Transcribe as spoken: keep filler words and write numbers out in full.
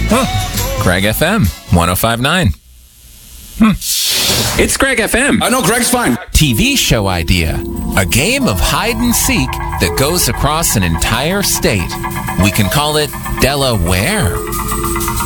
Huh. Greg F M, one oh five point nine. Hmm. It's Greg F M. I know, Greg's fine. T V show idea. A game of hide and seek that goes across an entire state. We can call it Delaware.